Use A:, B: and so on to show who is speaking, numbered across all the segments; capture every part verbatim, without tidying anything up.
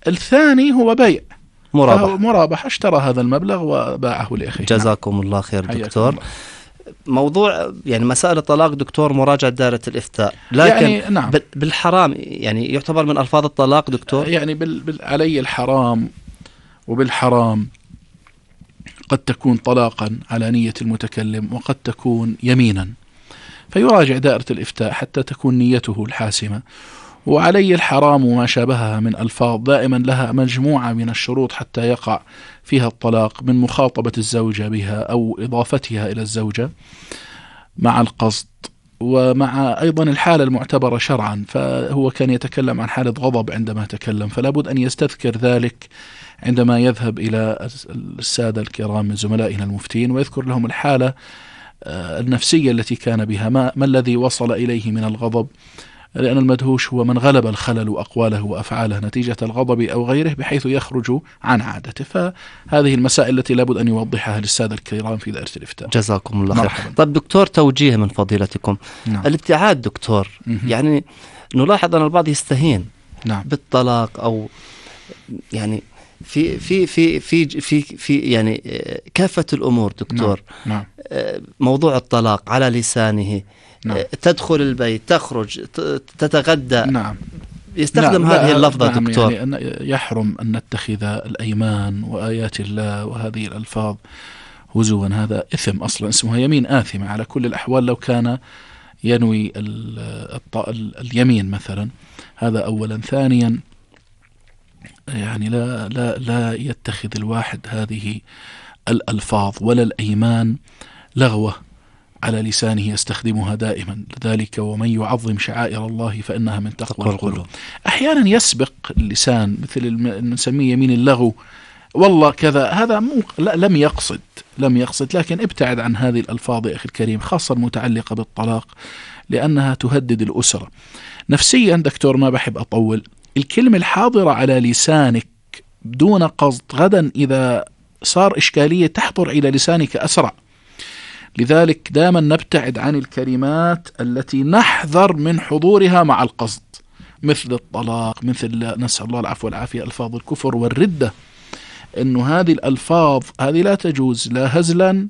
A: الثاني هو بيع
B: مرابحة
A: مرابحة، اشترى هذا المبلغ وباعه لأخيه.
B: جزاكم الله خير دكتور.
A: الله.
B: موضوع يعني مسائل الطلاق دكتور مراجعة دائرة الإفتاء، لكن
A: يعني نعم.
B: بالحرام يعني يعتبر من ألفاظ الطلاق دكتور؟
A: يعني بال... بال... علي الحرام وبالحرام قد تكون طلاقا على نية المتكلم وقد تكون يمينا، فيراجع دائرة الإفتاء حتى تكون نيته الحاسمة. وعلي الحرام وما شابهها من ألفاظ دائما لها مجموعة من الشروط حتى يقع فيها الطلاق، من مخاطبة الزوجة بها أو إضافتها إلى الزوجة مع القصد، ومع أيضا الحالة المعتبرة شرعا. فهو كان يتكلم عن حالة غضب عندما تكلم، فلا بد أن يستذكر ذلك عندما يذهب إلى السادة الكرام من زملائنا المفتين ويذكر لهم الحالة النفسية التي كان بها، ما, ما الذي وصل إليه من الغضب، لأن المدهوش هو من غلب الخلل أقواله وأفعاله نتيجة الغضب أو غيره بحيث يخرج عن عادته. فهذه المسائل التي لابد أن يوضحها للسادة الكرام في دائرة الإفتاء.
B: جزاكم الله خير. طب دكتور توجيه من فضيلتكم.
A: نعم.
B: الابتعاد دكتور، يعني نلاحظ أن البعض يستهين
A: نعم.
B: بالطلاق أو يعني في في في في في في يعني كافة الأمور دكتور.
A: نعم.
B: موضوع الطلاق على لسانه. نعم. تدخل البيت، تخرج، تتغدى.
A: نعم.
B: يستخدم نعم. هذه اللفظة نعم. دكتور.
A: يعني يحرم أن نتخذ الأيمان وآيات الله وهذه الألفاظ هزوا، هذا إثم أصلا، اسمها يمين آثمة على كل الأحوال لو كان ينوي اليمين مثلا. هذا أولا. ثانيا يعني لا لا لا يتخذ الواحد هذه الألفاظ ولا الأيمان لغوة على لسانه يستخدمها دائما. لذلك ومن يعظم شعائر الله فإنها من تقوى القلوب. أحيانا يسبق اللسان مثل نسميه يمين اللغو، والله كذا، هذا مو لا لم يقصد لم يقصد لكن ابتعد عن هذه الألفاظ يا أخي الكريم، خاصة المتعلقة بالطلاق، لأنها تهدد الأسرة نفسيا. دكتور ما بحب أطول، الكلمة الحاضرة على لسانك دون قصد غدا إذا صار إشكالية تحضر إلى لسانك أسرع. لذلك دائما نبتعد عن الكلمات التي نحذر من حضورها مع القصد، مثل الطلاق، مثل نسأل الله العفو والعافية ألفاظ الكفر والردة. إنه هذه الألفاظ هذه لا تجوز لا هزلا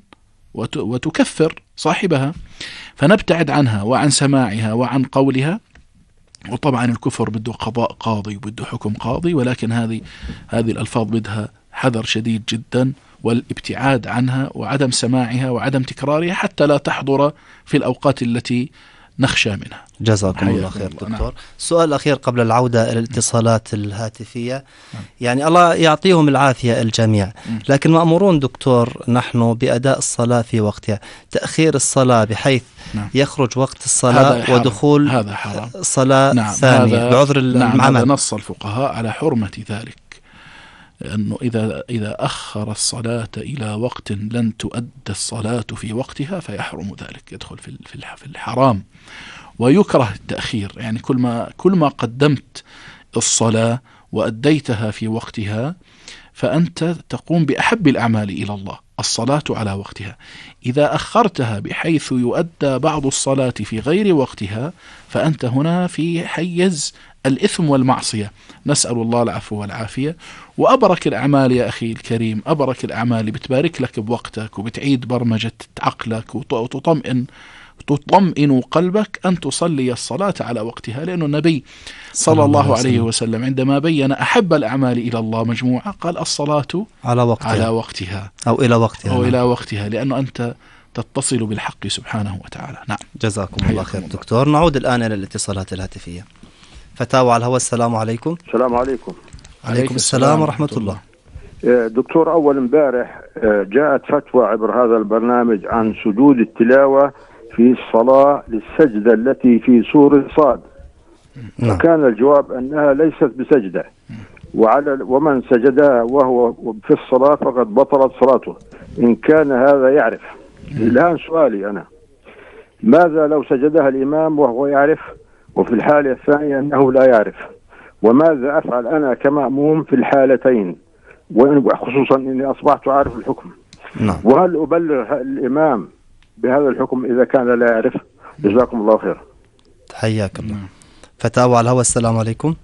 A: وتكفر صاحبها، فنبتعد عنها وعن سماعها وعن قولها. وطبعا الكفر بده قضاء قاضي وبده حكم قاضي، ولكن هذه هذه الألفاظ بدها حذر شديد جدا والابتعاد عنها وعدم سماعها وعدم تكرارها حتى لا تحضر في الأوقات التي نخشى منها.
B: جزاكم الله خير دكتور. نعم. السؤال الأخير قبل العودة إلى الاتصالات الهاتفية. نعم. يعني الله يعطيهم العافية الجميع، لكن مأمورون دكتور نحن بأداء الصلاة في وقتها، تأخير الصلاة بحيث نعم. يخرج وقت الصلاة ودخول
A: هذا حرام.
B: صلاة
A: نعم.
B: ثانية بعذر
A: نعم.
B: العمل.
A: هذا نص الفقهاء على حرمة ذلك، لأنه إذا إذا أخر الصلاة إلى وقت لن تؤدى الصلاة في وقتها فيحرم ذلك، يدخل في في الحرام. ويكره التأخير، يعني كل ما كل ما قدمت الصلاة وأديتها في وقتها فأنت تقوم بأحب الأعمال إلى الله، الصلاة على وقتها. إذا أخرتها بحيث يؤدى بعض الصلاة في غير وقتها فأنت هنا في حيز الإثم والمعصية، نسأل الله العفو والعافية. وأبرك الأعمال يا أخي الكريم، أبرك الأعمال بتبارك لك بوقتك وبتعيد برمجة عقلك وتطمئن تطمئن قلبك أن تصلي الصلاة على وقتها، لأن النبي صلى الله عليه وسلم عندما بين أحب الأعمال إلى الله مجموعة قال الصلاة
B: على وقتها,
A: على وقتها
B: أو إلى وقتها
A: أو إلى وقتها، لأنه أنت تتصل بالحق سبحانه وتعالى. نعم.
B: جزاكم الله خير دكتور. نعود الآن إلى الاتصالات الهاتفية. فتاوى على الهواء. السلام عليكم.
C: السلام عليكم.
B: عليكم السلام ورحمة الله.
C: دكتور، أول امبارح جاءت فتوى عبر هذا البرنامج عن سجود التلاوة في الصلاة للسجدة التي في سورة صاد. نعم. وكان الجواب أنها ليست بسجدة، وعلى ومن سجدها وهو في الصلاة فقد بطلت صلاته إن كان هذا يعرف. الآن سؤالي أنا، ماذا لو سجدها الإمام وهو يعرف، وفي الحالة الثانية أنه لا يعرف؟ وماذا أفعل أنا كمأموم في الحالتين، خصوصا أني أصبحت أعرف الحكم؟
B: نعم.
C: وهل أبلغ الإمام بهذا الحكم إذا كان لا يعرف؟ جزاكم الله خير.
B: حياك الله. فتاوى على الهواء. السلام عليكم.